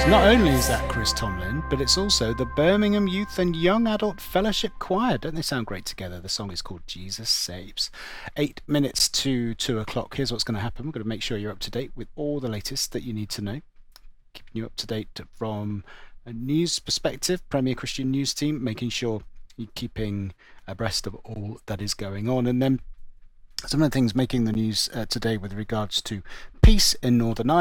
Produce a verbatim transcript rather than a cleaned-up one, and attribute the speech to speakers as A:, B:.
A: Not only is that Chris Tomlin, but it's also the Birmingham Youth and Young Adult Fellowship Choir. Don't they sound great together? The song is called Jesus Saves. Eight minutes to two o'clock. Here's what's going to happen. We're going to make sure you're up to date with all the latest that you need to know. Keeping you up to date from a news perspective, Premier Christian News team, making sure you're keeping abreast of all that is going on. And then some of the things making the news uh, today with regards to peace in Northern Ireland.